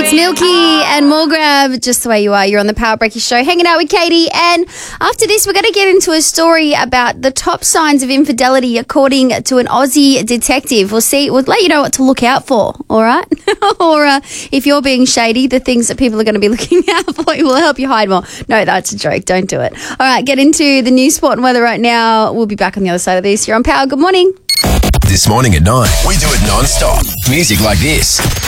It's Milky and Mulgrab, just the way you are. You're on the Power Breaky Show, hanging out with Katie. And after this, we're going to get into a story about the top signs of infidelity according to an Aussie detective. We'll let you know what to look out for, all right? Or if you're being shady, the things that people are going to be looking out for will help you hide more. No, that's a joke. Don't do it. All right, get into the news, sport and weather right now. We'll be back on the other side of this. You're on Power. Good morning. This morning at 9, we do it non-stop. Music like this.